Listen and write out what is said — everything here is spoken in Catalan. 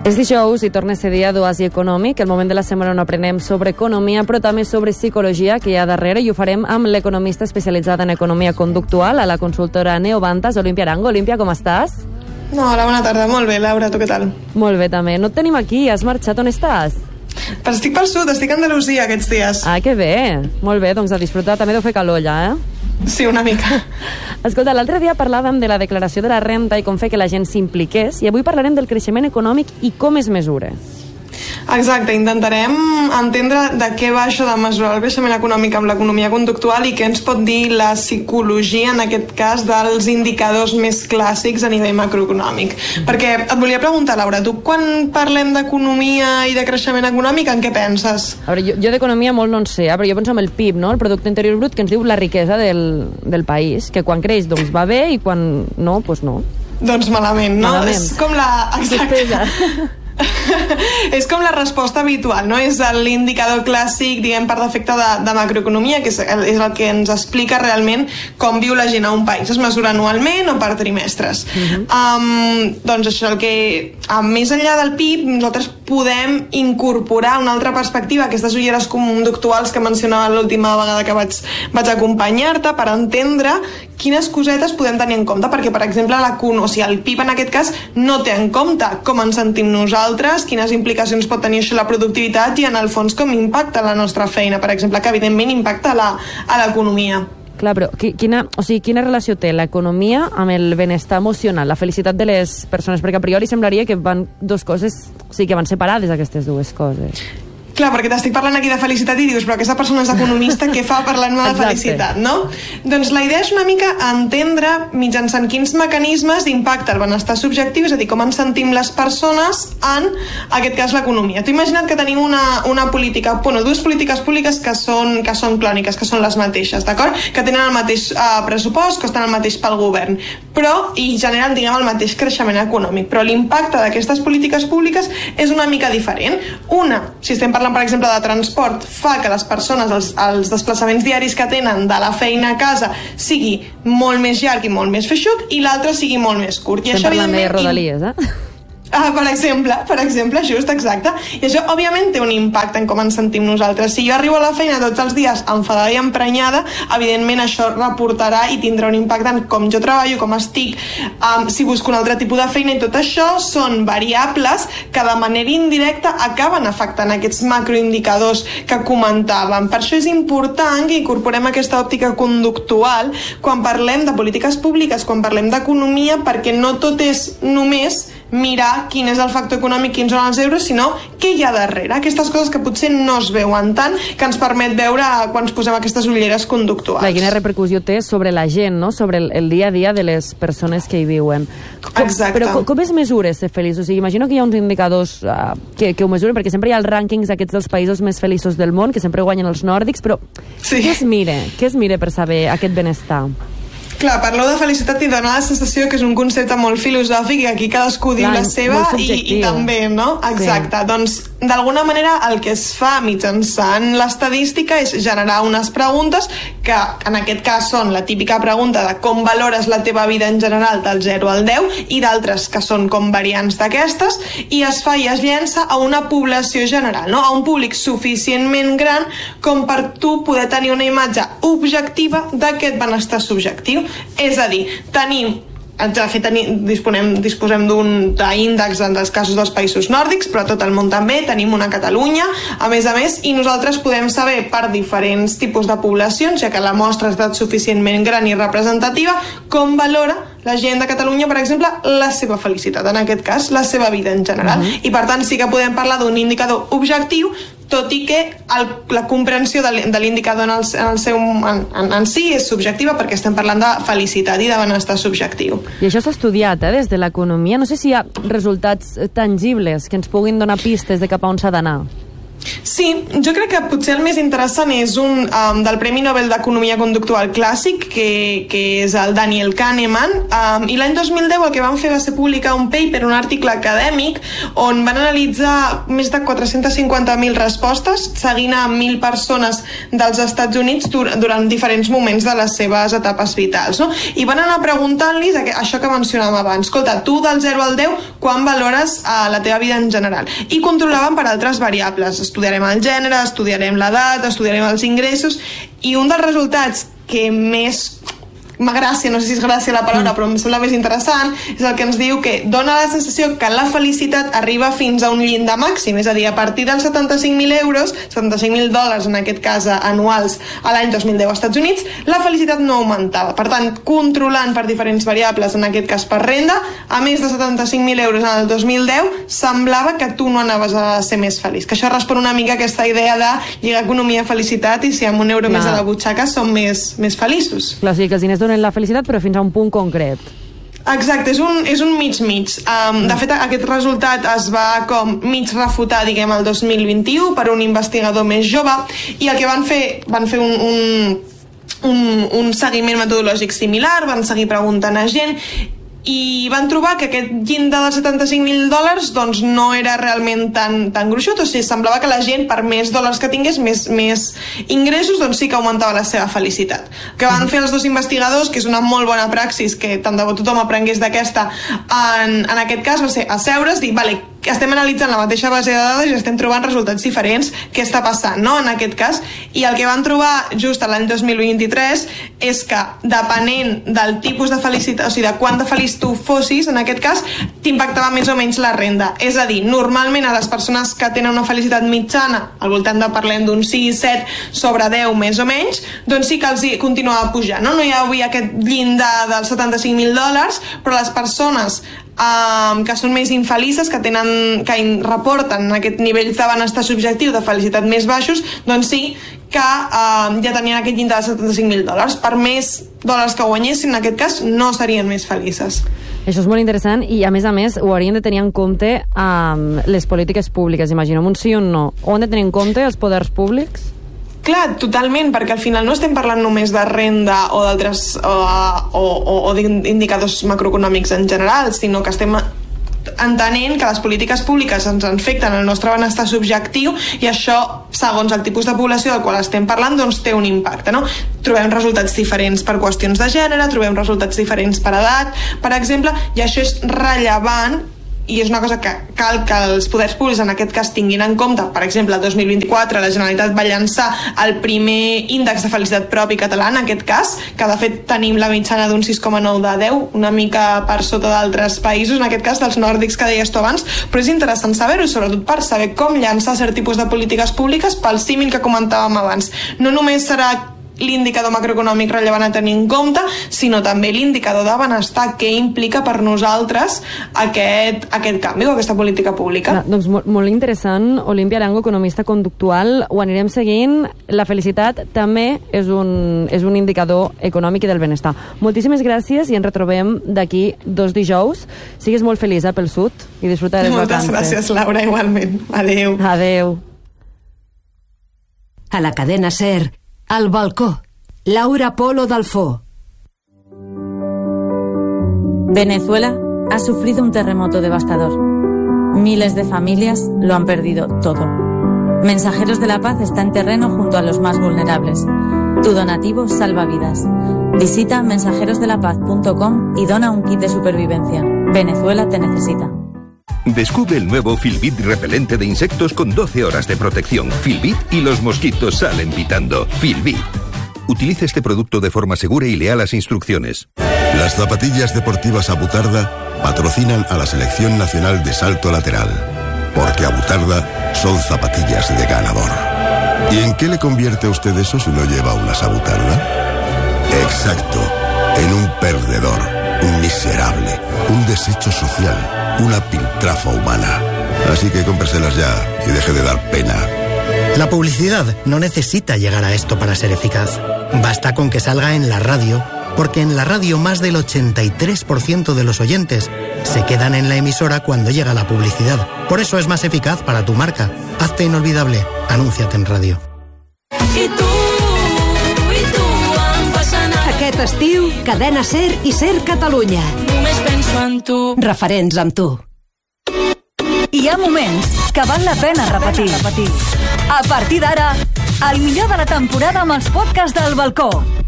És dijous i torna a ser dia d'Oasi Econòmic, el moment de la setmana on aprenem sobre economia, però també sobre psicologia que hi ha darrere, i ho farem amb l'economista especialitzada en economia conductual a la consultora Neobantas, Olímpia Arango. Olímpia, com estàs? Hola, bona tarda. Molt bé, Laura, tu què tal? Molt bé, també. No et tenim aquí, has marxat. On estàs? Però estic pel sud, estic a Andalusia aquests dies. Ah, que bé. Molt bé, doncs a disfrutar. També deu fer calor ja, eh? Sí, una mica. Escolta, l'altre dia parlàvem de la declaració de la renta i com fer que la gent s'impliqués, i avui parlarem del creixement econòmic i com es mesura. Exacte, intentarem entendre de què va això de mesurar el creixement econòmic amb l'economia conductual i què ens pot dir la psicologia, en aquest cas, dels indicadors més clàssics a nivell macroeconòmic. Perquè et volia preguntar, Laura, tu quan parlem d'economia i de creixement econòmic, en què penses? A veure, jo d'economia molt no en sé, però jo penso en el PIB, no? El Producte Interior Brut, que ens diu la riquesa del país, que quan creix doncs va bé i quan no, doncs no. Doncs malament, no? Malament. És com la... Exacte. És com la resposta habitual, no? És l'indicador clàssic, diguem, per defecte de macroeconomia, que és el que ens explica realment com viu la gent a un país. Es mesura anualment o per trimestres. Doncs això, el que més enllà del PIB nosaltres podem incorporar una altra perspectiva, aquestes ulleres conductuals que mencionava l'última vegada que vaig acompanyar-te, per entendre quines cosetes podem tenir en compte, perquè, per exemple, el PIB en aquest cas no té en compte com ens sentim nosaltres, quines implicacions pot tenir això a la productivitat i, en el fons, com impacta la nostra feina, per exemple, que evidentment impacta a l'economia. Clar, però quina relació té l'economia amb el benestar emocional, la felicitat de les persones? Perquè a priori semblaria que van dues coses, que van separades, aquestes dues coses. Clar, perquè t'estic parlant aquí de felicitat i dius, però aquesta persona és economista, què fa parlant-me de felicitat, no? Doncs la idea és una mica entendre mitjançant quins mecanismes d'impacte el benestar subjectiu, és a dir, com ens sentim les persones en aquest cas l'economia. T'ho imagina't que tenim una política, dues polítiques públiques que són clòniques, que són les mateixes, d'acord? Que tenen el mateix pressupost, costen el mateix pel govern, i generen, diguem, el mateix creixement econòmic, però l'impacte d'aquestes polítiques públiques és una mica diferent. Si estem parlant, per exemple, de transport, fa que les persones, els desplaçaments diaris que tenen de la feina a casa sigui molt més llarg i molt més feixuc, i l'altre sigui molt més curt. Estem parlant de Rodalies, eh? Per exemple, just, exacte. I això, òbviament, té un impacte en com ens sentim nosaltres. Si jo arribo a la feina tots els dies enfadada i emprenyada, evidentment això reportarà i tindrà un impacte en com jo treballo, com estic, si busco un altre tipus de feina, i tot això són variables que de manera indirecta acaben afectant aquests macroindicadors que comentàvem. Per això és important que incorporem aquesta òptica conductual quan parlem de polítiques públiques, quan parlem d'economia, perquè no tot és només mirar quin és el factor econòmic, quins són els euros, sinó què hi ha darrere, aquestes coses que potser no es veuen tant, que ens permet veure quan ens posem aquestes ulleres conductuals. Quina repercussió té sobre la gent, no? Sobre el dia a dia de les persones que hi viuen. Exacte. Però com es mesura ser feliç? O sigui, imagino que hi ha uns indicadors que ho mesuren, perquè sempre hi ha els rànquings aquests dels països més feliços del món, que sempre guanyen els nòrdics, però sí. Què es mira per saber aquest benestar? Clar, parleu de felicitat i dona la sensació que és un concepte molt filosòfic i aquí cadascú diu la seva i també, no? Exacte. Sí. Doncs, d'alguna manera, el que es fa mitjançant l'estadística és generar unes preguntes que, en aquest cas, són la típica pregunta de com valores la teva vida en general del 0 al 10 i d'altres que són com variants d'aquestes, i es fa i es llença a una població general, no? A un públic suficientment gran com per tu poder tenir una imatge objectiva d'aquest benestar subjectiu. És a dir, disposem d'un índex en els casos dels països nòrdics, però a tot el món també, tenim una Catalunya, a més, i nosaltres podem saber per diferents tipus de poblacions, ja que la mostra ha estat suficientment gran i representativa, com valora la gent de Catalunya, per exemple, la seva felicitat, en aquest cas, la seva vida en general. I per tant sí que podem parlar d'un indicador objectiu, tot i que la comprensió de l'indicador en si és subjectiva, perquè estem parlant de felicitat i de benestar subjectiu. I això s'ha estudiat, des de l'economia. No sé si hi ha resultats tangibles que ens puguin donar pistes de cap a on s'ha d'anar. Sí, jo crec que potser el més interessant és un del Premi Nobel d'Economia Conductual Clàssic, que és el Daniel Kahneman, i l'any 2010 el que van fer va ser publicar un paper, un article acadèmic, on van analitzar més de 450.000 respostes, seguint a 1.000 persones dels Estats Units durant diferents moments de les seves etapes vitals, no? I van anar preguntant-los això que mencionàvem abans. Escolta, tu del 0 al 10, quan valores la teva vida en general? I controlaven per altres variables. Estudiarem el gènere, estudiarem l'edat, estudiarem els ingressos, i un dels resultats que més gràcia, no sé si és gràcia la paraula, però em sembla més interessant, és el que ens diu que dona la sensació que la felicitat arriba fins a un llindar màxim, és a dir, a partir dels 75.000 euros, 75.000 dòlars en aquest cas anuals a l'any 2010 als Estats Units, la felicitat no augmentava. Per tant, controlant per diferents variables, en aquest cas per renda, a més de 75.000 euros en el 2010, semblava que tu no anaves a ser més feliç. Que això respon una mica a aquesta idea de lligar economia a felicitat, i si amb un euro més a la butxaca som més feliços. Clar, o sigui que els diners donen la felicitat, però fins a un punt concret. Exacte, és un mig-mig. De fet, aquest resultat es va com mig refutar, diguem, el 2021 per un investigador més jove, i el que van fer un seguiment metodològic similar, van seguir preguntant a gent, i van trobar que aquest llindar dels 75.000 dòlars doncs no era realment tan gruixut, o sigui, semblava que la gent, per més dòlars que tingués, més ingressos, doncs sí que augmentava la seva felicitat. El que van fer els dos investigadors, que és una molt bona praxis, que tant de bo tothom aprengués d'aquesta, en aquest cas va ser asseure's, dir, vale, estem analitzant la mateixa base de dades i estem trobant resultats diferents, què està passant, no?, en aquest cas, i el que van trobar just l'any 2023 és que, depenent del tipus de felicitat, o sigui, de quant de feliç tu fossis, en aquest cas, t'impactava més o menys la renda. És a dir, normalment a les persones que tenen una felicitat mitjana, al voltant de, parlem d'un 6, 7 sobre 10 més o menys, doncs sí que els continuava pujant, no? No hi havia aquest llindar dels 75.000 dòlars, però les persones que són més infelices, que reporten aquest nivell de benestar subjectiu de felicitat més baixos, doncs sí que ja tenien aquest llindar de 75.000 dòlars. Per més dòlars que guanyessin, en aquest cas, no serien més felices. Això és molt interessant, i a més ho haurien de tenir en compte les polítiques públiques, imaginem un sí o un no. Ho han de tenir en compte els poders públics? Clar, totalment, perquè al final no estem parlant només de renda o d'altres o d'indicadors macroeconòmics en general, sinó que estem entenent que les polítiques públiques ens afecten el nostre benestar subjectiu, i això, segons el tipus de població del qual estem parlant, doncs té un impacte, no? Trobem resultats diferents per qüestions de gènere, trobem resultats diferents per edat, per exemple, i això és rellevant, i és una cosa que cal que els poders públics en aquest cas tinguin en compte. Per exemple, el 2024 la Generalitat va llançar el primer índex de felicitat propi català, en aquest cas, que de fet tenim la mitjana d'un 6,9 de 10, una mica per sota d'altres països, en aquest cas dels nòrdics que deies tu abans, però és interessant saber-ho, sobretot per saber com llançar cert tipus de polítiques públiques pel símil que comentàvem abans. No només serà l'indicador macroeconòmic rellevant a tenir en compte, sinó també l'indicador de benestar, què implica per nosaltres aquest canvi o aquesta política pública. Doncs molt interessant. Olímpia Arango, economista conductual, ho anirem seguint. La felicitat també és un indicador econòmic i del benestar. Moltíssimes gràcies i ens retrobem d'aquí 2 dijous. Sigues molt feliç pel sud i disfruta de les vacances. Moltes gràcies, Laura, igualment. Adéu. Adéu. A la cadena SER, Al balcó, Laura Polo Dalfó. Venezuela ha sufrido un terremoto devastador. Miles de familias lo han perdido todo. Mensajeros de la Paz está en terreno junto a los más vulnerables. Tu donativo salva vidas. Visita mensajerosdelapaz.com y dona un kit de supervivencia. Venezuela te necesita. Descubre el nuevo Filbit repelente de insectos con 12 horas de protección. Filbit y los mosquitos salen pitando. Filbit. Utilice este producto de forma segura y lea las instrucciones. Las zapatillas deportivas Abutarda patrocinan a la Selección Nacional de Salto Lateral. Porque Abutarda son zapatillas de ganador. ¿Y en qué le convierte a usted eso si no lleva unas Abutarda? Exacto, en un perdedor, un miserable, un desecho social, una piltrafa humana. Así que cómpreselas ya y deje de dar pena. La publicidad no necesita llegar a esto para ser eficaz. Basta con que salga en la radio, porque en la radio más del 83% de los oyentes se quedan en la emisora cuando llega la publicidad. Por eso es más eficaz para tu marca. Hazte inolvidable. Anúnciate en ràdio. I tu em fas anar. Aquest estiu, Cadena SER i SER Catalunya. Només penso en tu. Referents amb tu. Hi ha moments que val la pena repetir. A partir d'ara, el millor de la temporada amb els podcasts del Balcó.